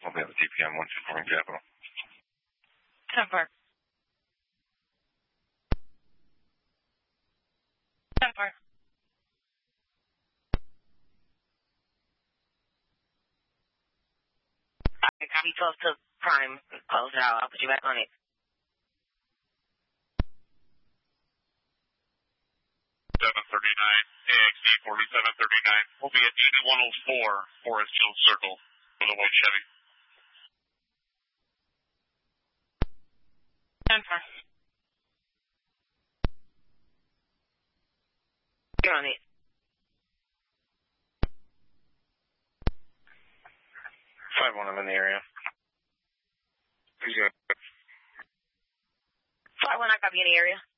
I'll be at the DPM 124 Capital. 10-4. 10-4. Copy 12 to Prime. Close it out. I'll put you back on it. 739, AXD 4739. We'll be at 8104 Forest Hill Circle with a white Chevy. 10-4. You're on it. 5-1, I'm in the area. He's good. 5-1, I copy in the area.